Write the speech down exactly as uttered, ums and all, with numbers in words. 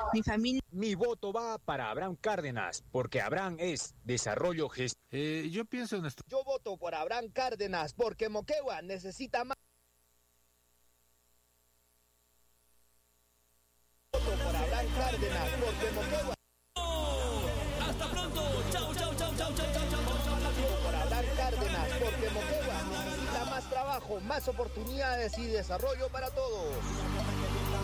Mi familia. Mi voto va para Abraham Cárdenas, porque Abraham es desarrollo gest... Eh, yo pienso en esto. Yo voto por Abraham Cárdenas, porque Moquegua necesita más. Voto por Abraham Cárdenas, porque Moquegua. Hasta pronto. Chao, chao, chao, chao, chao, chao, chao. Por Abraham Cárdenas, porque Moquegua necesita más trabajo, más oportunidades y desarrollo para todos.